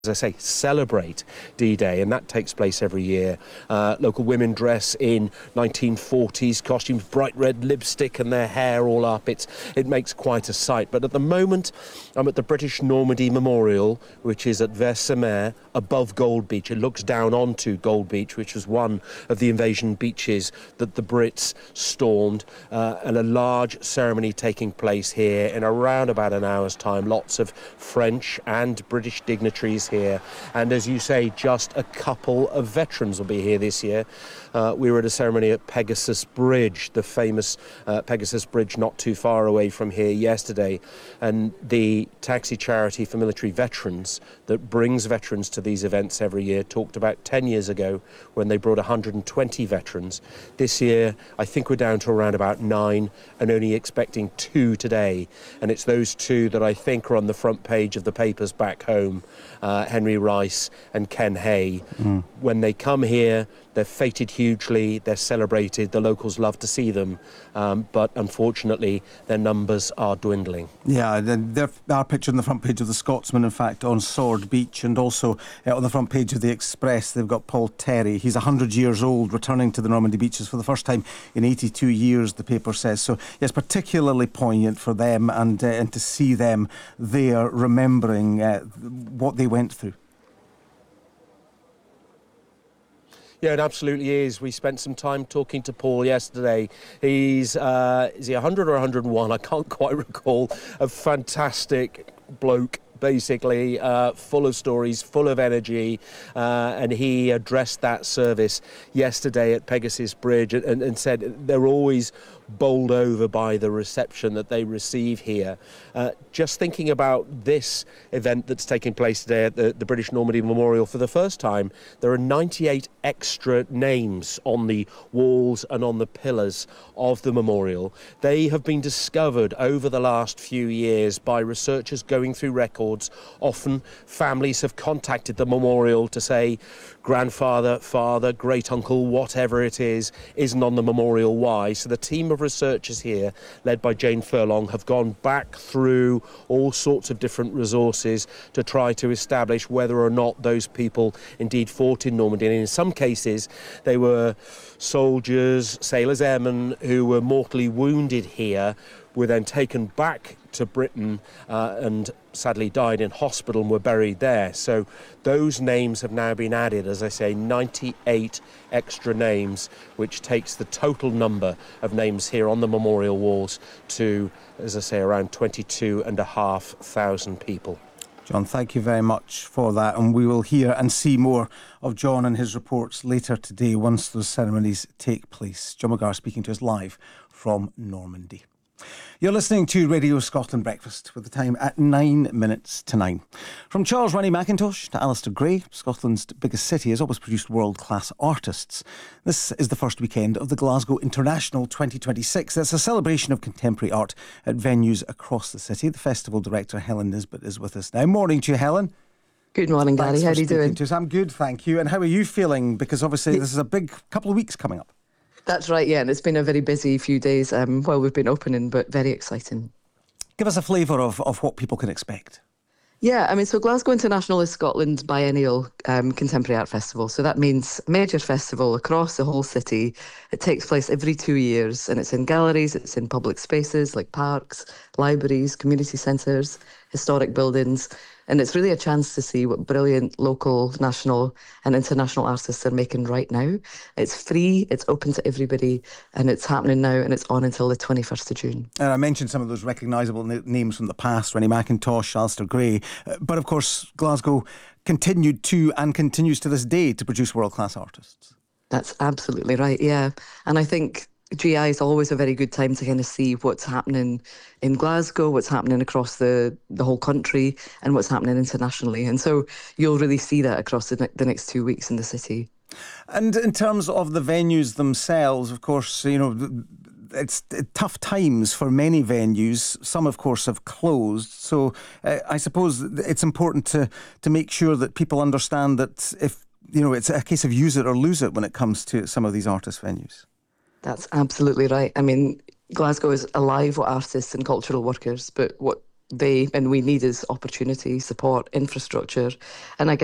as I say, celebrate D-Day, and that takes place every year. Local women dress in 1940s costumes, bright red lipstick and their hair all up. It makes quite a sight. But at the moment, I'm at the British Normandy Memorial, which is at Vers-sur-Mer, above Gold Beach. It looks down onto Gold Beach, which was one of the invasion beaches that the Brits stormed, and a large ceremony taking place here in around about an hour's time. Lots of French and British dignitaries here, and as you say, just a couple of veterans will be here this year. We were at a ceremony at Pegasus Bridge, the famous Pegasus Bridge not too far away from here yesterday, and the taxi charity for military veterans that brings veterans to these events every year talked about 10 years ago when they brought 120 veterans. This year I think we're down to around about 9 and only expecting 2 today, and it's those 2 that I think are on the front page of the papers back home, Henry Rice and Ken Hay. When they come here, they're feted hugely, they're celebrated, the locals love to see them, but unfortunately their numbers are dwindling. Yeah, there are pictures on the front page of the Scotsman, in fact, on Sword Beach, and also on the front page of the Express they've got Paul Terry. He's 100 years old, returning to the Normandy beaches for the first time in 82 years, the paper says. So yes, particularly poignant for them, and to see them there remembering what they went through. Yeah, it absolutely is. We spent some time talking to Paul yesterday. He's, is he 100 or 101? I can't quite recall. A fantastic bloke, basically, full of stories, full of energy, and he addressed that service yesterday at Pegasus Bridge and said they're always bowled over by the reception that they receive here. Just thinking about this event that's taking place today at the British Normandy Memorial, for the first time there are 98 extra names on the walls and on the pillars of the memorial. They have been discovered over the last few years by researchers going through records. Often families have contacted the memorial to say grandfather, father, great uncle, whatever it is, isn't on the memorial. Why? So the team of researchers here, led by Jane Furlong, have gone back through all sorts of different resources to try to establish whether or not those people indeed fought in Normandy. And in some cases they were soldiers, sailors, airmen who were mortally wounded here, were then taken back to Britain and sadly died in hospital and were buried there. So those names have now been added, as I say, 98 extra names, which takes the total number of names here on the memorial walls to, as I say, around 22,500 people. John, thank you very much for that, and we will hear and see more of John and his reports later today once those ceremonies take place. John McGarr speaking to us live from Normandy. You're listening to Radio Scotland Breakfast with the time at 9 minutes to 9. From Charles Rennie Mackintosh to Alistair Gray, Scotland's biggest city has always produced world-class artists. This is the first weekend of the Glasgow International 2026. It's a celebration of contemporary art at venues across the city. The festival director, Helen Nisbet, is with us now. Morning to you, Helen. Good morning, Gary. How are you doing? I'm good, thank you. And how are you feeling? Because obviously this is a big couple of weeks coming up. That's right, yeah, and it's been a very busy few days while we've been opening, but very exciting. Give us a flavour of what people can expect. Yeah, I mean, so Glasgow International is Scotland's biennial contemporary art festival. So that means a major festival across the whole city. It takes place every 2 years, and it's in galleries, it's in public spaces like parks, libraries, community centres, historic buildings. And it's really a chance to see what brilliant local, national and international artists are making right now. It's free, it's open to everybody, and it's happening now, and it's on until the 21st of June. And I mentioned some of those recognisable names from the past, Rennie Mackintosh, Alistair Gray. But of course, Glasgow continued to and continues to this day to produce world-class artists. That's absolutely right, yeah. And I think GI is always a very good time to kind of see what's happening in Glasgow, what's happening across the whole country, and what's happening internationally. And so you'll really see that across the next 2 weeks in the city. And in terms of the venues themselves, of course, you know, it's tough times for many venues. Some, of course, have closed. So I suppose it's important to make sure that people understand that if, you know, it's a case of use it or lose it when it comes to some of these artist venues. That's absolutely right. I mean, Glasgow is alive with artists and cultural workers, but what they and we need is opportunity, support, infrastructure, and I